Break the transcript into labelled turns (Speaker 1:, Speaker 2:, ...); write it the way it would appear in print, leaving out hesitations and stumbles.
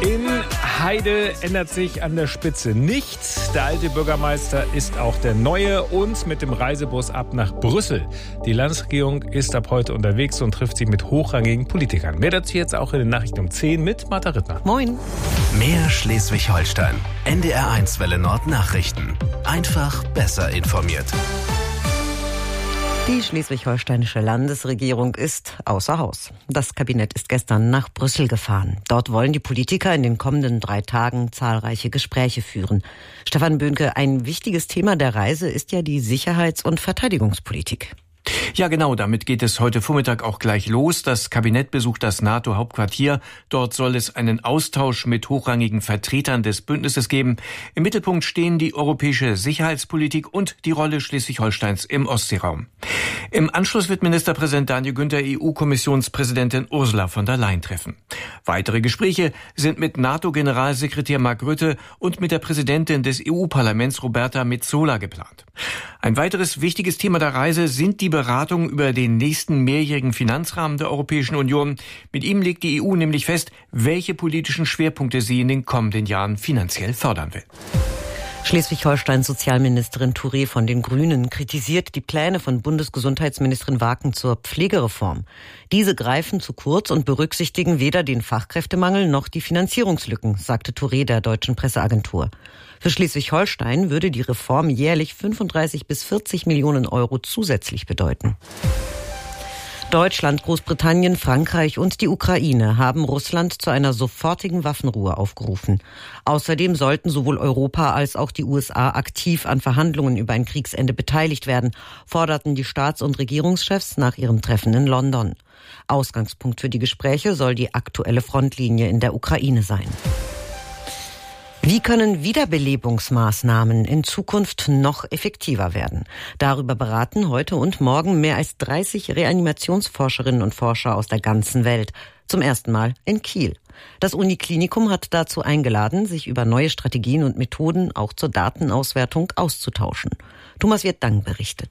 Speaker 1: In Heide ändert sich an der Spitze nichts. Der alte Bürgermeister ist auch der neue und mit dem Reisebus ab nach Brüssel. Die Landesregierung ist ab heute unterwegs und trifft sich mit hochrangigen Politikern. Mehr dazu jetzt auch in den Nachrichten um 10 mit Martha Rittner.
Speaker 2: Moin.
Speaker 3: Mehr Schleswig-Holstein. NDR1 Welle Nord Nachrichten. Einfach besser informiert.
Speaker 2: Die schleswig-holsteinische Landesregierung ist außer Haus. Das Kabinett ist gestern nach Brüssel gefahren. Dort wollen die Politiker in den kommenden 3 Tagen zahlreiche Gespräche führen. Stefan Böhnke, ein wichtiges Thema der Reise ist ja die Sicherheits- und Verteidigungspolitik.
Speaker 4: Ja, genau, damit geht es heute Vormittag auch gleich los. Das Kabinett besucht das NATO-Hauptquartier. Dort soll es einen Austausch mit hochrangigen Vertretern des Bündnisses geben. Im Mittelpunkt stehen die europäische Sicherheitspolitik und die Rolle Schleswig-Holsteins im Ostseeraum. Im Anschluss wird Ministerpräsident Daniel Günther EU-Kommissionspräsidentin Ursula von der Leyen treffen. Weitere Gespräche sind mit NATO-Generalsekretär Mark Rutte und mit der Präsidentin des EU-Parlaments Roberta Metsola geplant. Ein weiteres wichtiges Thema der Reise sind die Beratungen über den nächsten mehrjährigen Finanzrahmen der Europäischen Union. Mit ihm legt die EU nämlich fest, welche politischen Schwerpunkte sie in den kommenden Jahren finanziell fördern will.
Speaker 2: Schleswig-Holsteins Sozialministerin Touré von den Grünen kritisiert die Pläne von Bundesgesundheitsministerin Waken zur Pflegereform. Diese greifen zu kurz und berücksichtigen weder den Fachkräftemangel noch die Finanzierungslücken, sagte Touré der deutschen Presseagentur. Für Schleswig-Holstein würde die Reform jährlich 35 bis 40 Millionen Euro zusätzlich bedeuten. Deutschland, Großbritannien, Frankreich und die Ukraine haben Russland zu einer sofortigen Waffenruhe aufgerufen. Außerdem sollten sowohl Europa als auch die USA aktiv an Verhandlungen über ein Kriegsende beteiligt werden, forderten die Staats- und Regierungschefs nach ihrem Treffen in London. Ausgangspunkt für die Gespräche soll die aktuelle Frontlinie in der Ukraine sein. Wie können Wiederbelebungsmaßnahmen in Zukunft noch effektiver werden? Darüber beraten heute und morgen mehr als 30 Reanimationsforscherinnen und Forscher aus der ganzen Welt. Zum ersten Mal in Kiel. Das Uniklinikum hat dazu eingeladen, sich über neue Strategien und Methoden auch zur Datenauswertung auszutauschen. Thomas Wirtdang berichtet.